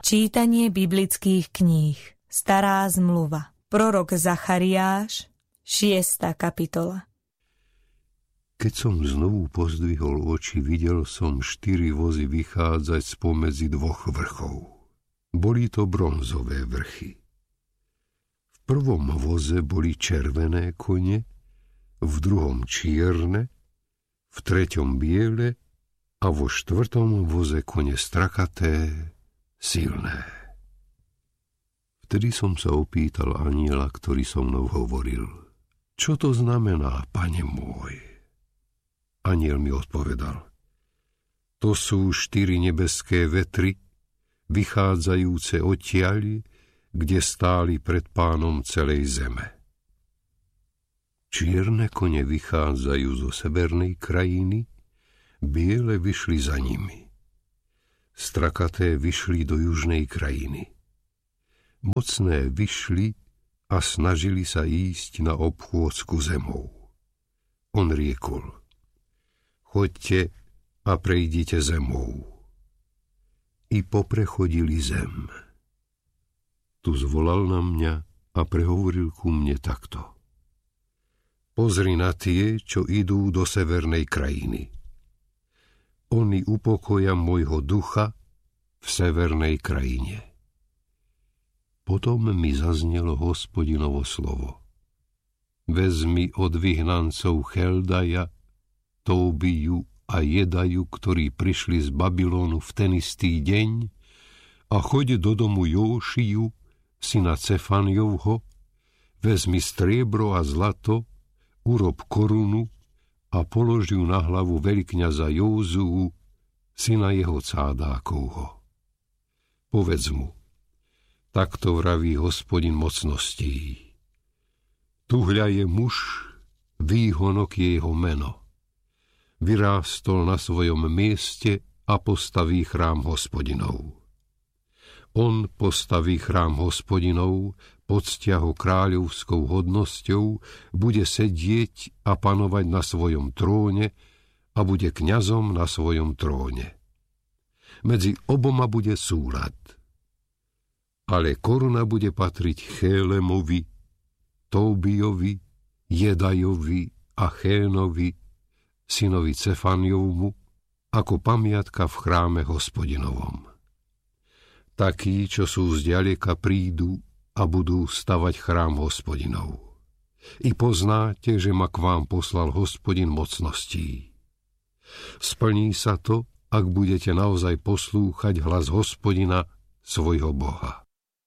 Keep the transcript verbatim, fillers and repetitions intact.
Čítanie biblických kníh. Stará zmluva. Prorok Zachariáš, šiesta kapitola. Keď som znovu pozdvihol oči, videl som štyri vozy vychádzať spomedzi dvoch vrchov. Boli to bronzové vrchy. V prvom voze boli červené kone, v druhom čierne, v treťom biele a vo štvrtom voze kone strakaté, silné. Vtedy som sa opýtal anjela, ktorý so mnou hovoril: Čo to znamená, pane môj? Anjel mi odpovedal: To sú štyri nebeské vetry, vychádzajúce odtiaľ, kde stáli pred Pánom celej zeme. Čierne kone vychádzajú zo severnej krajiny, biele vyšli za nimi. Strakaté vyšli do južnej krajiny. Mocné vyšli a snažili sa ísť na obchôdzku zemou. On riekol: Choďte a prejdite zemou. I poprechodili zem. Tu zvolal na mňa a prehovoril ku mne takto: Pozri na tie, čo idú do severnej krajiny. Oni upokoja môjho ducha v severnej krajine. Potom mi zaznelo Hospodinovo slovo: Vezmi od vyhnancov Cheldaja, Tóbiju a Jedaju, ktorí prišli z Babylonu v ten istý deň, a choď do domu Jóšiju, syna Cefaniovho, vezmi striebro a zlato, urob korunu a polož ju na hlavu veľkňaza Józuu, syna jeho Cádákovho. Povedz mu: Takto vraví Hospodin mocností. Tuhľa je muž, výhonok je jeho meno. Vyrástol na svojom mieste a postaví chrám Hospodinov. On postaví chrám Hospodinov, poctia ho kráľovskou hodnosťou, bude sedieť a panovať na svojom tróne a bude kňazom na svojom tróne. Medzi oboma bude súlad. Ale koruna bude patriť Chélemovi, Tóbiovi, Jedajovi a Chénovi, synovi Cefaniovmu, ako pamiatka v chráme Hospodinovom. Takí, čo sú zďaleka, prídu a budú stavať chrám Hospodinov. I poznáte, že ma k vám poslal Hospodin mocností. Splní sa to, ak budete naozaj poslúchať hlas Hospodina, svojho Boha.